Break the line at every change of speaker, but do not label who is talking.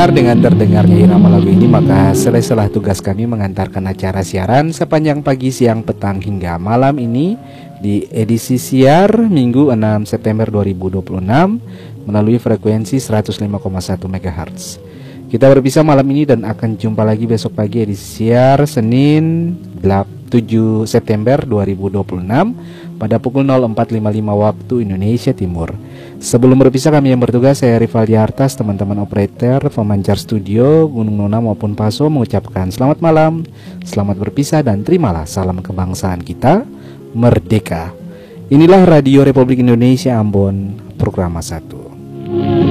pendengar, dengan terdengarnya irama lagu ini maka selesailah tugas kami mengantarkan acara siaran sepanjang pagi, siang, petang hingga malam ini di edisi siar Minggu 6 September 2026 melalui frekuensi 105,1 MHz. Kita berpisah malam ini dan akan jumpa lagi besok pagi edisi siar Senin 7 September 2026 pada pukul 04.55 waktu Indonesia Timur. Sebelum berpisah, kami yang bertugas, saya Rivaldi Hartas, teman-teman operator, pemancar studio, Gunung Nona maupun Paso mengucapkan selamat malam, selamat berpisah, dan terimalah salam kebangsaan kita, merdeka. Inilah Radio Republik Indonesia Ambon, Programa 1.